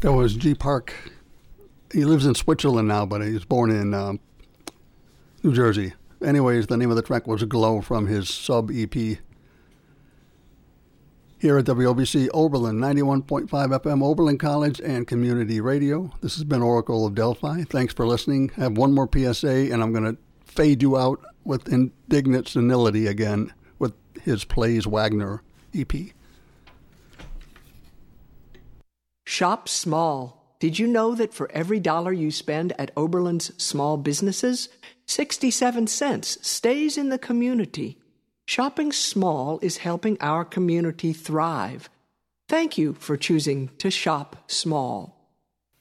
That was G Park. He lives in Switzerland now, but he was born in New Jersey. Anyways, the name of the track was Glow from his sub EP. Here at WOBC Oberlin, 91.5 FM, Oberlin College and Community Radio. This has been Oracle of Delphi. Thanks for listening. I have one more PSA, and I'm going to fade you out with Indignant Senility again with his Plays Wagner EP. Shop small. Did you know that for every dollar you spend at Oberlin's small businesses, 67 cents stays in the community? Shopping small is helping our community thrive. Thank you for choosing to shop small.